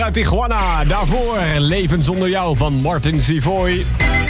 uit Tijuana. Daarvoor Leven zonder jou van Martin Savoy.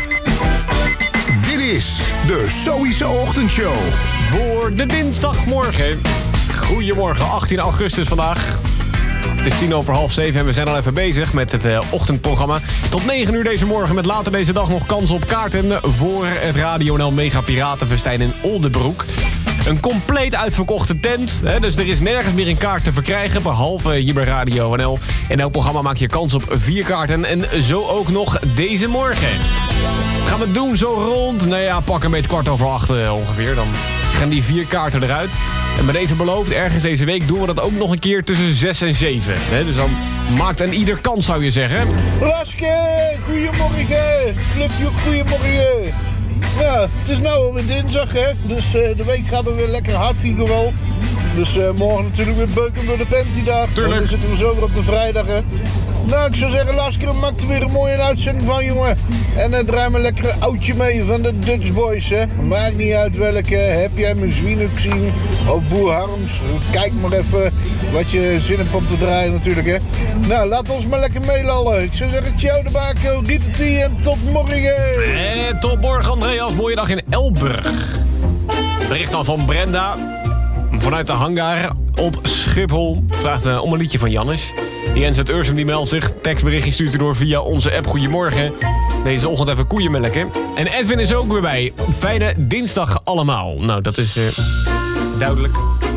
Dit is de Zoïse Ochtendshow. Voor de dinsdagmorgen. Goedemorgen, 18 augustus vandaag. Het is 7:10 en we zijn al even bezig met het ochtendprogramma. Tot 9 uur deze morgen met later deze dag nog kans op kaarten voor het Radio NL Mega Piratenfestijn in Oldebroek. Een compleet uitverkochte tent, hè, dus er is nergens meer een kaart te verkrijgen, behalve hier bij Radio NL. In elk programma maak je kans op 4 kaarten en zo ook nog deze morgen. Gaan we het doen zo rond, pak een beetje 7:15 ongeveer. Dan gaan die 4 kaarten eruit. En bij deze beloofd, ergens deze week doen we dat ook nog een keer tussen 6 en 7. Hè? Dus dan maakt een ieder kans, zou je zeggen. Laske, goedemorgen. Clubje, goedemorgen. Ja, het is nou weer dinsdag, hè. Dus de week gaat er weer lekker hard hier gewoon. Dus morgen natuurlijk weer beuken door de pantydag. Tuurlijk. Dan zitten we zo weer op de vrijdag, hè. Nou, ik zou zeggen, Laske, maak er weer een mooie uitzending van, jongen. En draai maar lekker een oudje mee van de Dutch Boys, hè. Maakt niet uit welke. Heb jij mijn Zwienuk gezien? Of Boer Harms? Kijk maar even wat je zin hebt om te draaien natuurlijk, hè. Nou, laat ons maar lekker meelallen. Ik zou zeggen, ciao de bako, Rietertie en tot morgen. En tot morgen, Andreas. Mooie dag in Elburg. Bericht dan van Brenda. Vanuit de hangar op Schiphol. Vraagt om een liedje van Jannes. Jens uit Ursum die meldt zich. Tekstberichtje stuurt u door via onze app. Goedemorgen. Deze ochtend even koeienmelken. En Edwin is ook weer bij. Fijne dinsdag allemaal. Nou, dat is duidelijk.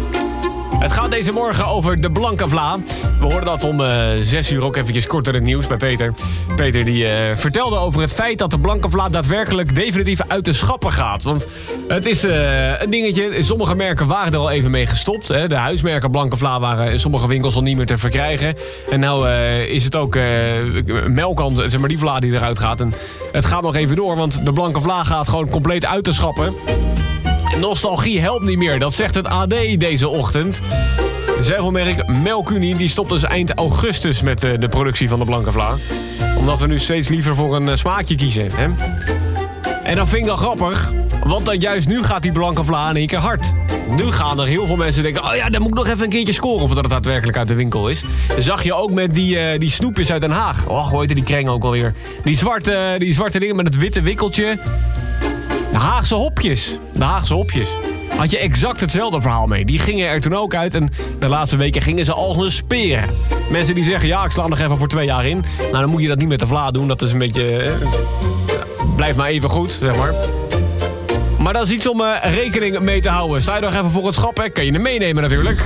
Het gaat deze morgen over de Blanke Vla. We hoorden dat om 6 uur ook eventjes kort in het nieuws bij Peter. Peter die vertelde over het feit dat de Blanke Vla daadwerkelijk definitief uit de schappen gaat. Want het is een dingetje. Sommige merken waren er al even mee gestopt. Hè. De huismerken Blanke Vla waren in sommige winkels al niet meer te verkrijgen. En nou is het ook Melkant, zeg maar die vla die eruit gaat. En het gaat nog even door, want de Blanke Vla gaat gewoon compleet uit de schappen. Nostalgie helpt niet meer, dat zegt het AD deze ochtend. Zuivelmerk Melkunie die stopt dus eind augustus met de productie van de Blanke Vla. Omdat we nu steeds liever voor een smaakje kiezen. Hè? En dat vind ik dan grappig, want dan juist nu gaat die Blanke Vla in één keer hard. Nu gaan er heel veel mensen denken, oh ja, dan moet ik nog even een keertje scoren voordat het daadwerkelijk uit de winkel is. Dat zag je ook met die snoepjes uit Den Haag. Och, hoe heette die kreng ook alweer? Die zwarte dingen met het witte wikkeltje. De Haagse hopjes. Had je exact hetzelfde verhaal mee. Die gingen er toen ook uit en de laatste weken gingen ze als een speer. Mensen die zeggen, ja, ik sla nog even voor 2 jaar in. Nou, dan moet je dat niet met de vla doen. Dat is een beetje... blijft maar even goed, zeg maar. Maar dat is iets om rekening mee te houden. Sta je nog even voor het schap, hè? Kan je hem meenemen natuurlijk.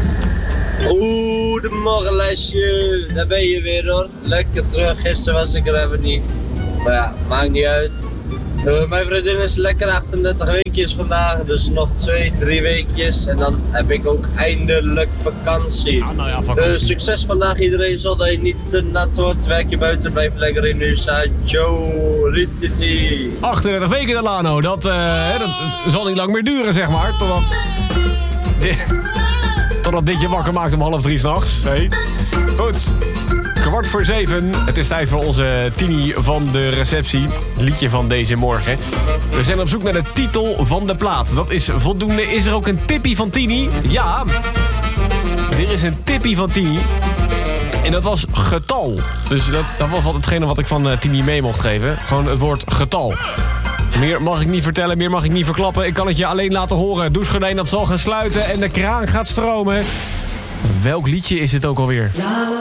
Goedemorgen, lesje. Daar ben je weer, hoor. Lekker terug. Gisteren was ik er even niet. Maar ja, maakt niet uit. Mijn vriendin is lekker 38 weekjes vandaag, dus nog 2-3 weekjes en dan heb ik ook eindelijk vakantie. Vakantie. Succes vandaag iedereen, zodat je niet te nat wordt. Werk je buiten, blijf lekker in uw Joe Rititi. 38 weken Delano, dat zal niet lang meer duren, zeg maar, totdat dit je wakker maakt om 2:30 s'nachts. Hey. Goed. 6:15. Het is tijd voor onze Tini van de receptie. Het liedje van deze morgen. We zijn op zoek naar de titel van de plaat. Dat is voldoende. Is er ook een tippie van Tini? Ja. Er is een tippie van Tini. En dat was getal. Dus dat was wel hetgene wat ik van Tini mee mocht geven. Gewoon het woord getal. Meer mag ik niet vertellen, meer mag ik niet verklappen. Ik kan het je alleen laten horen. Het douchegordijn dat zal gaan sluiten en de kraan gaat stromen. Welk liedje is dit ook alweer?